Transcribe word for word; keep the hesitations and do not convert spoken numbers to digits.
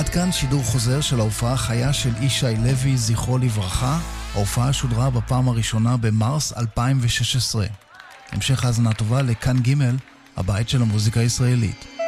עד כאן שידור חוזר של ההופעה חיה של ישי לוי, זכרו לברכה. ההופעה שודרה בפעם הראשונה במרס אלפיים ושש עשרה. המשך האזנה טובה לכאן ג', הבית של המוזיקה הישראלית.